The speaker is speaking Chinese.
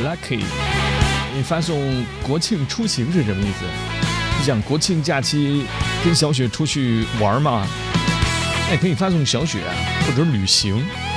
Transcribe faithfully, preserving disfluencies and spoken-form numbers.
lucky。你发送国庆出行是什么意思？你想国庆假期跟小雪出去玩吗？那也可以发送小雪啊，或者旅行。